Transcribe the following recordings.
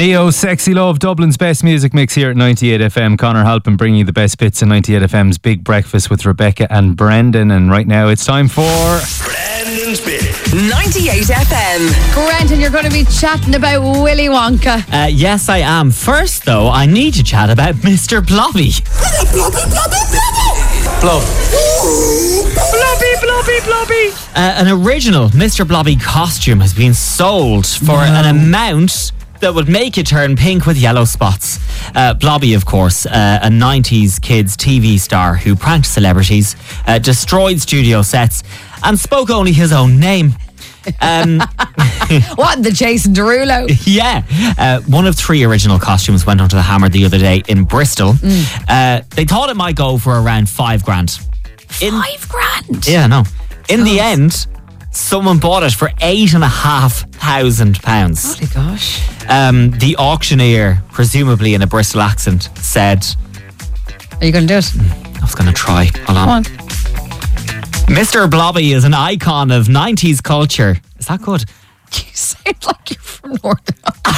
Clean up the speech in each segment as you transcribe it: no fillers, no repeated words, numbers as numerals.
Neo, Sexy Love, Dublin's best music mix here at 98 FM. Conor Halpin bringing you the best bits in 98 FM's Big Breakfast with Rebecca and Brendan. And right now it's time for Brendan's Bit. 98 FM. Brendan, you're going to be chatting about Willy Wonka. Yes, I am. First, though, I need to chat about Mr. Blobby. Blob. Blobby. An original Mr. Blobby costume has been sold for an amount that would make you turn pink with yellow spots. Blobby, of course, a 90s kids TV star who pranked celebrities, destroyed studio sets, and spoke only his own name. What, the Jason Derulo? Yeah. One of 3 original costumes went onto the hammer the other day in Bristol. They thought it might go for around $5,000. $5,000? Yeah, no. In the end, someone bought it for £8,500. Holy gosh. The auctioneer, presumably in a Bristol accent, said... Are you going to do it? I was going to try. Hold on. Come on. Mr. Blobby is an icon of 90s culture. Is that good? You sound like you're from Northern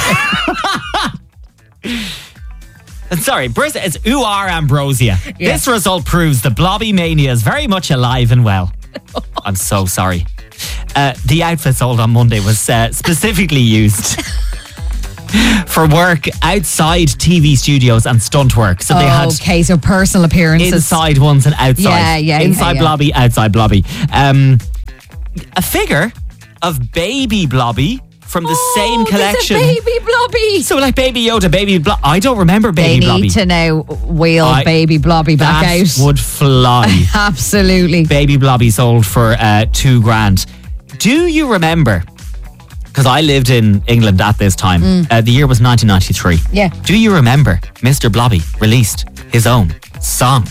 Ireland. Sorry, it's UR Ambrosia. Yeah. This result proves the Blobby mania is very much alive and well. I'm so sorry. The outfit sold on Monday was specifically used for work outside TV studios and stunt work. So they had so personal appearances. inside ones and outside. Yeah. Inside Blobby, outside Blobby. A figure of baby Blobby from the same collection. There's a baby Blobby. So like Baby Yoda, Baby Blobby. I don't remember Baby Blobby. They need to now wheel Baby Blobby back that out. Would fly. Absolutely. Baby Blobby sold for $2,000. Do you remember? Because I lived in England at this time. The year was 1993. Yeah. Do you remember Mr. Blobby released his own song?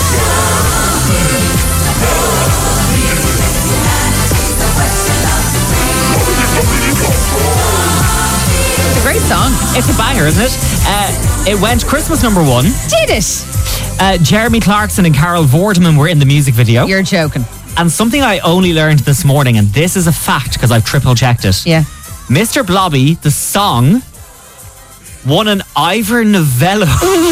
Great song. It's a banger, isn't it? It went Christmas number 1. Did it? Jeremy Clarkson and Carol Vorderman were in the music video. You're joking. And something I only learned this morning, and this is a fact because I've triple checked it. Yeah. Mr. Blobby, the song, won an Ivor Novello.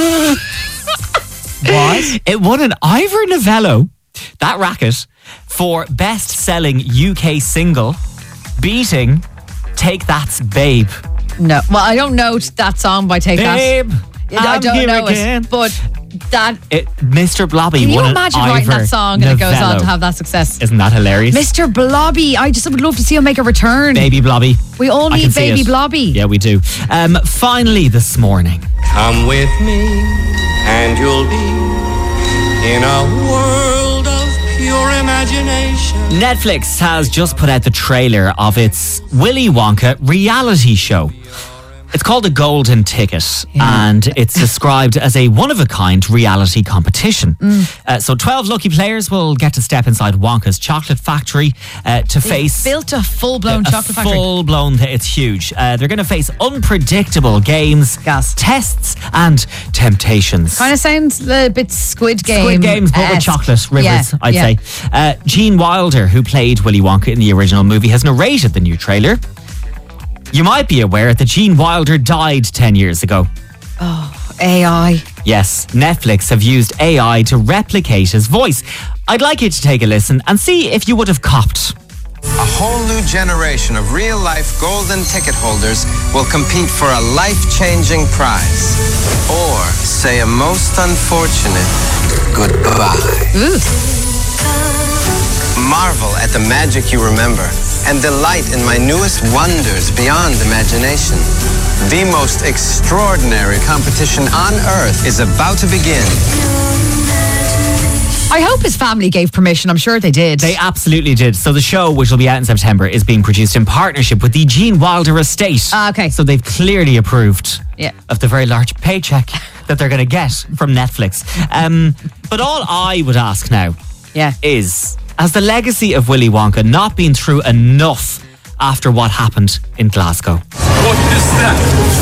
What? It won an Ivor Novello, that racket, for best-selling UK single, beating Take That's Babe. No. Well, I don't know that song by Take Babe, That. I don't know it, but that... Mr. Blobby Can you won imagine an writing Ivor that song and it goes on Novello. to have that success? Isn't that hilarious? Mr. Blobby, I just would love to see him make a return. Baby Blobby. We all I can need see Baby it. Blobby. Yeah, we do. Finally this morning. Come with me and you'll be in a world of pure imagination. Netflix has just put out the trailer of its Willy Wonka reality show. It's called The Golden Ticket, and it's described as a one-of-a-kind reality competition. So 12 lucky players will get to step inside Wonka's chocolate factory to face... Built a full-blown chocolate factory. Full-blown, it's huge. They're going to face unpredictable games, tests, and temptations. Kind of sounds a bit Squid Game. Squid Games, but with chocolate rivers, I'd say. Gene Wilder, who played Willy Wonka in the original movie, has narrated the new trailer. You might be aware that Gene Wilder died 10 years ago. Oh, AI. Yes, Netflix have used AI to replicate his voice. I'd like you to take a listen and see if you would have copped. A whole new generation of real-life golden ticket holders will compete for a life-changing prize. Or say a most unfortunate goodbye. Ooh. Marvel at the magic you remember and delight in my newest wonders beyond imagination. The most extraordinary competition on Earth is about to begin. I hope his family gave permission. I'm sure they did. They absolutely did. So the show, which will be out in September, is being produced in partnership with the Gene Wilder estate. Okay. So they've clearly approved Yeah. of the very large paycheck that they're going to get from Netflix. But all I would ask now is, has the legacy of Willy Wonka not been through enough after what happened in Glasgow? What is that?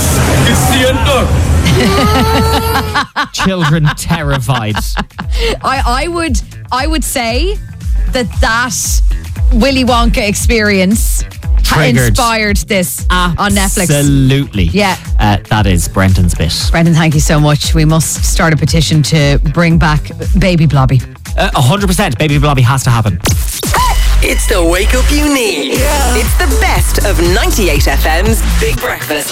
It's the end. Children terrified. I would say that Willy Wonka experience Triggered. inspired this on Netflix. Absolutely. Yeah. That is Brendan's bit. Brendan, thank you so much. We must start a petition to bring back Baby Blobby. 100%. Baby Blobby has to happen. It's the wake up you need. It's the best of 98 FM's Big Breakfast.